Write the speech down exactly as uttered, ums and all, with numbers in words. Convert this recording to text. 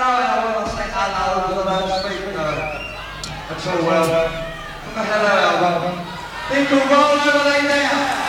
I want to say hello to those people. That's all well. Put the hello album. People roll over like that.